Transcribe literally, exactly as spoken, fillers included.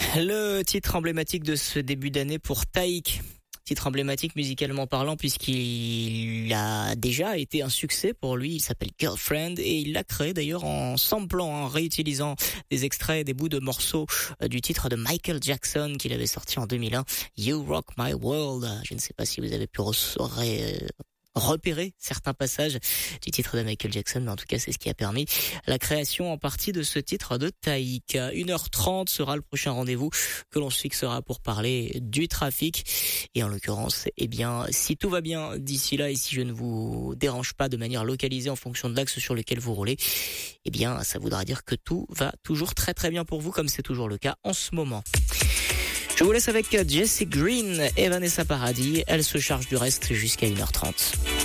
Le titre emblématique de ce début d'année pour Taïk. Titre emblématique musicalement parlant puisqu'il a déjà été un succès pour lui. Il s'appelle Girlfriend et il l'a créé d'ailleurs en samplant, en réutilisant des extraits, des bouts de morceaux du titre de Michael Jackson qu'il avait sorti en deux mille un. You Rock My World. Je ne sais pas si vous avez pu ressaurer repérer certains passages du titre de Michael Jackson, mais en tout cas c'est ce qui a permis la création en partie de ce titre de Taïk. une heure trente sera le prochain rendez-vous que l'on se fixera pour parler du trafic et en l'occurrence, eh bien, si tout va bien d'ici là et si je ne vous dérange pas de manière localisée en fonction de l'axe sur lequel vous roulez, eh bien ça voudra dire que tout va toujours très très bien pour vous comme c'est toujours le cas en ce moment. Je vous laisse avec Jessie Green et Vanessa Paradis. Elle se charge du reste jusqu'à une heure trente.